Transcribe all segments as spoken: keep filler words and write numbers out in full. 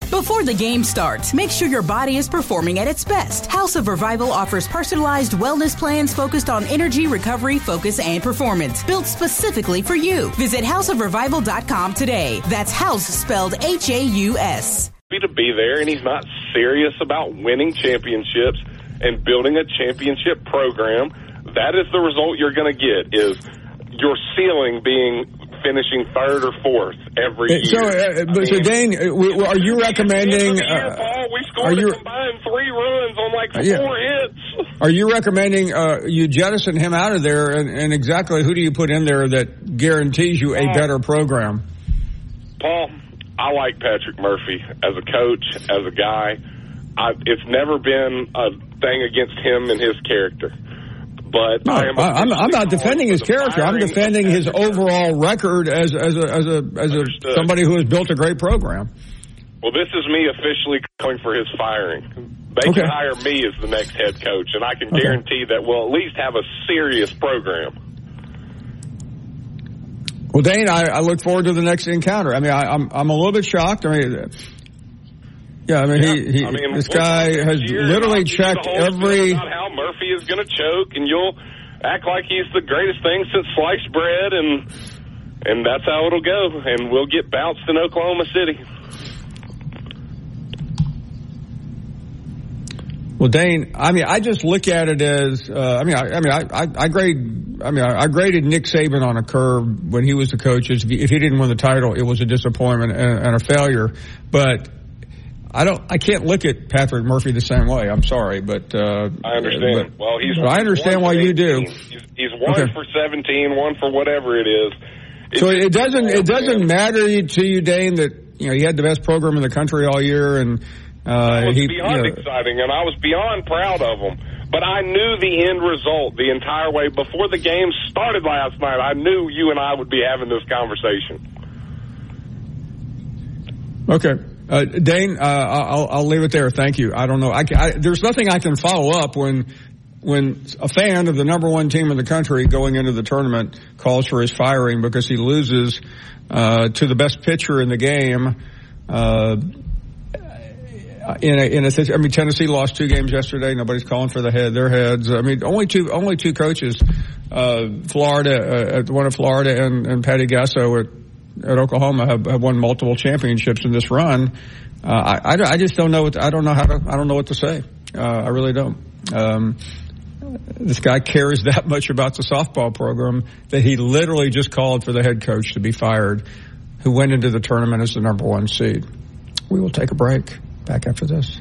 Before the game starts, make sure your body is performing at its best. House of Revival offers personalized wellness plans focused on energy, recovery, focus, and performance, built specifically for you. Visit house of revival dot com today. That's house spelled H A U S. To be there, and he's not serious about winning championships and building a championship program. That is the result you're going to get, is your ceiling being finishing third or fourth every year. So, uh, but, so Dane, uh, are you recommending? Year, uh, Paul, we scored you, a combined three runs on like uh, four yeah. hits. Are you recommending uh, you jettison him out of there, and, and exactly who do you put in there that guarantees you a Paul, better program? Paul, I like Patrick Murphy as a coach, as a guy. I, it's never been a thing against him and his character. But no, I am I'm, I'm not defending his character. I'm defending his overall record as as a as a as a somebody who has built a great program. Well, this is me officially calling for his firing. They okay. can hire me as the next head coach, and I can okay. guarantee that we'll at least have a serious program. Well, Dane, I, I look forward to the next encounter. I mean, I, I'm I'm a little bit shocked. I mean, yeah, I mean, yeah. he, he I mean, this guy has literally checked every. About how Murphy is going to choke, and you'll act like he's the greatest thing since sliced bread, and and that's how it'll go. And we'll get bounced in Oklahoma City. Well, Dane, I mean, I just look at it as, uh, I mean, I, I mean, I, I, I grade, I mean, I, I graded Nick Saban on a curve when he was the coach. If he, if he didn't win the title, it was a disappointment and, and a failure. But I don't, I can't look at Patrick Murphy the same way. I'm sorry, but uh, I understand. But, well, he's. I understand why you do. He's, he's one okay. for seventeen, one for whatever it is. It's so it doesn't, it doesn't matter to you, Dane, that you know he had the best program in the country all year and. Uh, it was he, beyond you know, exciting, and I was beyond proud of him. But I knew the end result the entire way. Before the game started last night, I knew you and I would be having this conversation. Okay. Uh, Dane, uh, I'll, I'll leave it there. Thank you. I don't know. I, I, there's nothing I can follow up when when a fan of the number one team in the country going into the tournament calls for his firing because he loses uh, to the best pitcher in the game. Uh In a, in a, I mean, Tennessee lost two games yesterday. Nobody's calling for the head, their heads. I mean, only two, only two coaches, uh, Florida, uh, one of Florida and, and Patty Gasso at, at Oklahoma have, have won multiple championships in this run. Uh, I, I, I just don't know what, I don't know how to, I don't know what to say. Uh, I really don't. Um, this guy cares that much about the softball program that he literally just called for the head coach to be fired, who went into the tournament as the number one seed. We will take a break. Back after this.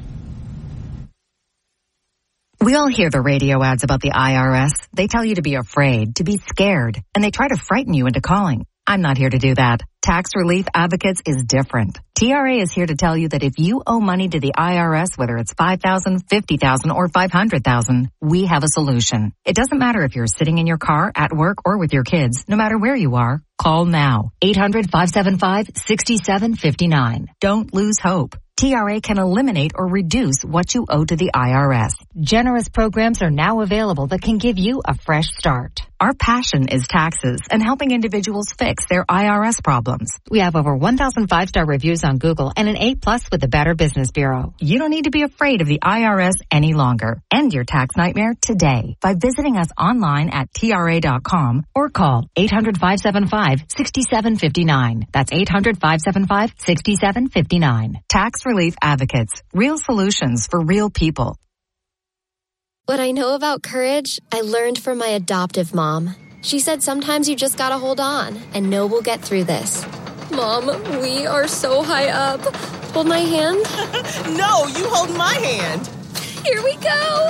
We all hear the radio ads about the I R S. They tell you to be afraid, to be scared, and they try to frighten you into calling. I'm not here to do that. Tax Relief Advocates is different. T R A is here to tell you that if you owe money to the I R S, whether it's five thousand dollars, fifty thousand dollars, or five hundred thousand dollars, we have a solution. It doesn't matter if you're sitting in your car, at work, or with your kids. No matter where you are, call now. eight hundred, five seven five, six seven five nine. Don't lose hope. T R A can eliminate or reduce what you owe to the I R S. Generous programs are now available that can give you a fresh start. Our passion is taxes and helping individuals fix their I R S problems. We have over one thousand five-star reviews on Google and an A plus with the Better Business Bureau. You don't need to be afraid of the I R S any longer. End your tax nightmare today by visiting us online at T R A dot com or call eight hundred, five seven five, six seven five nine. That's eight hundred, five seven five, six seven five nine. Tax Relief Advocates. Real solutions for real people. What I know about courage, I learned from my adoptive mom. She said sometimes you just gotta hold on and know we'll get through this. Mom, we are so high up. Hold my hand. No, you hold my hand. Here we go.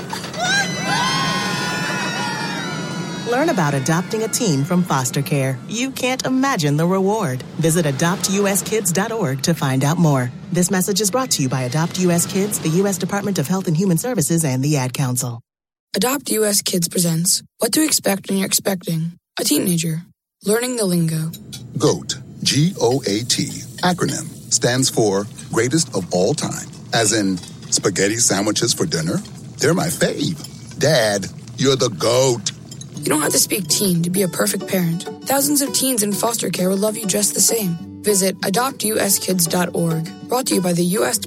Learn about adopting a teen from foster care. You can't imagine the reward. Visit adopt u s kids dot org to find out more. This message is brought to you by Adopt U S Kids, the U S Department of Health and Human Services, and the Ad Council. Adopt U S Kids presents What to Expect When You're Expecting a Teenager. Learning the lingo. GOAT, G O A T, acronym, stands for Greatest of All Time. As in, spaghetti sandwiches for dinner? They're my fave. Dad, you're the GOAT. You don't have to speak teen to be a perfect parent. Thousands of teens in foster care will love you just the same. Visit adopt u s kids dot org. Brought to you by the U S